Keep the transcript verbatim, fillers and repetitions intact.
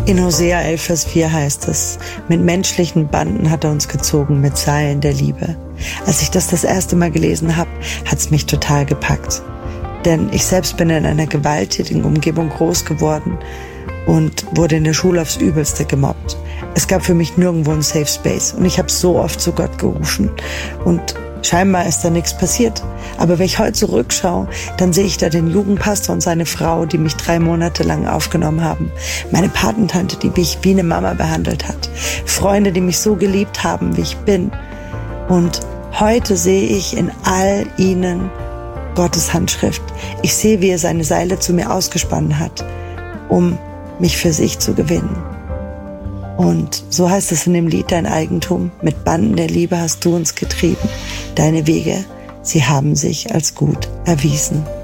In Hosea elf, Vers vier heißt es, mit menschlichen Banden hat er uns gezogen, mit Seilen der Liebe. Als ich das das erste Mal gelesen habe, hat es mich total gepackt. Denn ich selbst bin in einer gewalttätigen Umgebung groß geworden und wurde in der Schule aufs Übelste gemobbt. Es gab für mich nirgendwo einen Safe Space und ich habe so oft zu Gott gerufen und scheinbar ist da nichts passiert. Aber wenn ich heute zurückschaue, dann sehe ich da den Jugendpastor und seine Frau, die mich drei Monate lang aufgenommen haben. Meine Patentante, die mich wie eine Mama behandelt hat. Freunde, die mich so geliebt haben, wie ich bin. Und heute sehe ich in all ihnen Gottes Handschrift. Ich sehe, wie er seine Seile zu mir ausgespannt hat, um mich für sich zu gewinnen. Und so heißt es in dem Lied, dein Eigentum, mit Banden der Liebe hast du uns getrieben. Deine Wege, sie haben sich als gut erwiesen.